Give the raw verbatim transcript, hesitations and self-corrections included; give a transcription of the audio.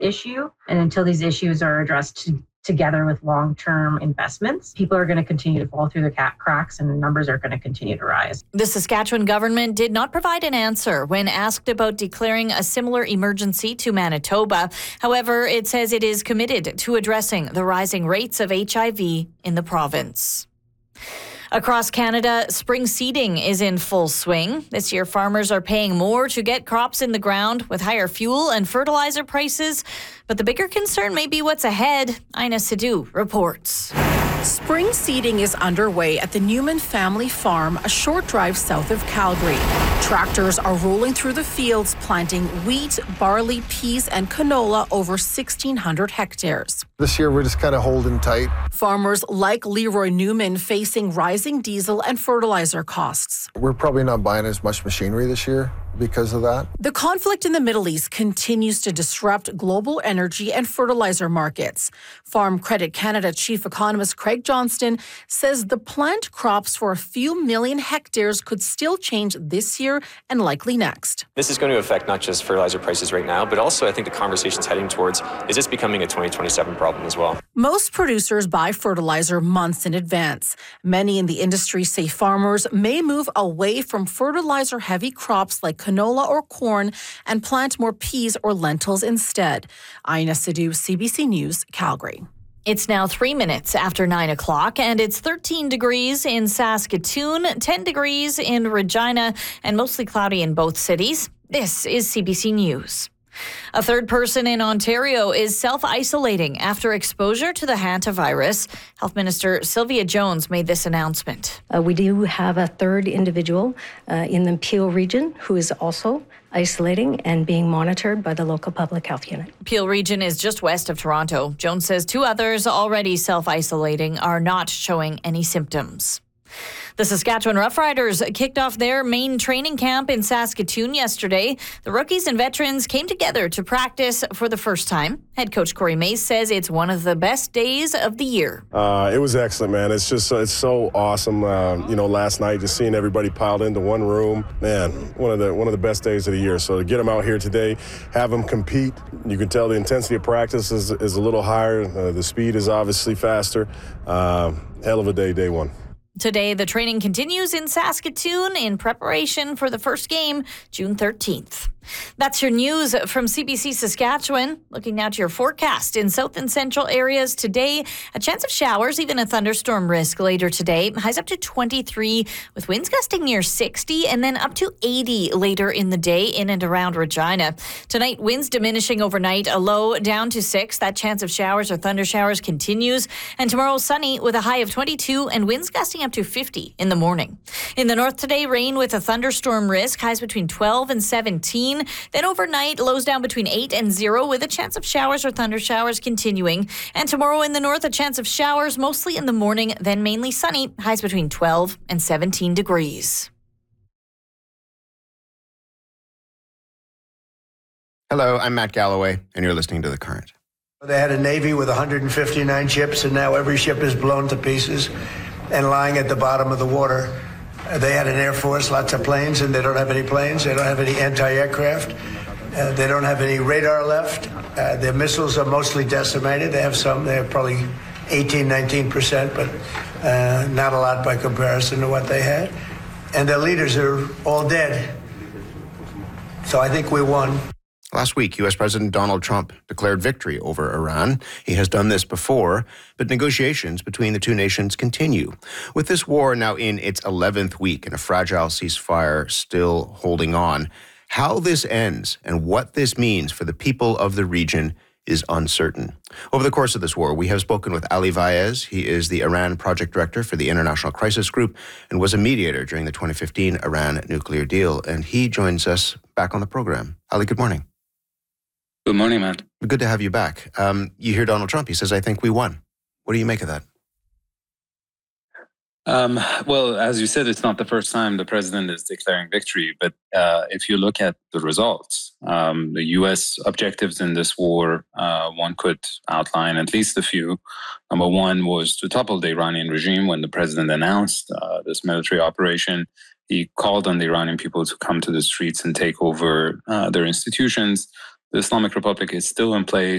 issue. And until these issues are addressed to, together with long-term investments, people are going to continue to fall through the cat cracks and the numbers are going to continue to rise. The Saskatchewan government did not provide an answer when asked about declaring a similar emergency to Manitoba. However, it says it is committed to addressing the rising rates of H I V in the province. Across Canada, spring seeding is in full swing. This year, farmers are paying more to get crops in the ground with higher fuel and fertilizer prices. But the bigger concern may be what's ahead. Ina Sidhu reports. Spring seeding is underway at the Newman family farm, a short drive south of Calgary. Tractors are rolling through the fields, planting wheat, barley, peas, and canola over sixteen hundred hectares. This year, we're just kind of holding tight. Farmers like Leroy Newman facing rising diesel and fertilizer costs. We're probably not buying as much machinery this year because of that. The conflict in the Middle East continues to disrupt global energy and fertilizer markets. Farm Credit Canada chief economist Craig Johnston says the plant crops for a few million hectares could still change this year and likely next. This is going to affect not just fertilizer prices right now, but also I think the conversation's heading towards, is this becoming a twenty twenty-seven problem as well? Most producers buy fertilizer months in advance. Many in the industry say farmers may move away from fertilizer-heavy crops like canola or corn and plant more peas or lentils instead. Ina Sidhu, C B C News, Calgary. It's now three minutes after nine o'clock, and it's thirteen degrees in Saskatoon, ten degrees in Regina, and mostly cloudy in both cities. This is C B C News. A third person in Ontario is self-isolating after exposure to the hantavirus. Health Minister Sylvia Jones made this announcement. Uh, we do have a third individual uh, in the Peel region who is also isolating and being monitored by the local public health unit. Peel region is just west of Toronto. Jones says two others already self-isolating are not showing any symptoms. The Saskatchewan Roughriders kicked off their main training camp in Saskatoon yesterday. The rookies and veterans came together to practice for the first time. Head coach Corey Mace says it's one of the best days of the year. Uh, it was excellent, man. It's just it's so awesome. Uh, you know, last night just seeing everybody piled into one room, man, one of the one of the best days of the year. So to get them out here today, have them compete, you can tell the intensity of practice is, is a little higher. Uh, the speed is obviously faster. Uh, hell of a day, day one. Today, the training continues in Saskatoon in preparation for the first game, June thirteenth. That's your news from C B C Saskatchewan. Looking now to your forecast. In south and central areas today, a chance of showers, even a thunderstorm risk later today. Highs up to twenty-three with winds gusting near sixty and then up to eighty later in the day in and around Regina. Tonight, winds diminishing overnight, a low down to six. That chance of showers or thunder showers continues. And tomorrow, sunny with a high of twenty-two and winds gusting up to fifty in the morning. In the north today, rain with a thunderstorm risk, highs between twelve and seventeen. Then overnight, lows down between eight and zero with a chance of showers or thunder showers continuing. And tomorrow in the north, a chance of showers mostly in the morning, then mainly sunny, highs between twelve and seventeen degrees. Hello, I'm Matt Galloway, and you're listening to The Current. They had a Navy with one hundred fifty-nine ships, and now every ship is blown to pieces and lying at the bottom of the water. They had an Air Force, lots of planes, and they don't have any planes. They don't have any anti-aircraft. Uh, they don't have any radar left. Uh, their missiles are mostly decimated. They have some. They have probably eighteen, nineteen percent, but uh, not a lot by comparison to what they had. And their leaders are all dead. So I think we won. Last week, U S President Donald Trump declared victory over Iran. He has done this before, but negotiations between the two nations continue. With this war now in its eleventh week and a fragile ceasefire still holding on, how this ends and what this means for the people of the region is uncertain. Over the course of this war, we have spoken with Ali Vaez. He is the Iran project director for the International Crisis Group and was a mediator during the twenty fifteen Iran nuclear deal. And he joins us back on the program. Ali, good morning. Good morning, Matt. Good to have you back. Um, you hear Donald Trump. He says, I think we won. What do you make of that? Um, well, as you said, it's not the first time the president is declaring victory. But uh, if you look at the results, um, the U S objectives in this war, uh, one could outline at least a few. Number one was to topple the Iranian regime. When the president announced uh, this military operation, he called on the Iranian people to come to the streets and take over uh, their institutions. The Islamic Republic is still in place.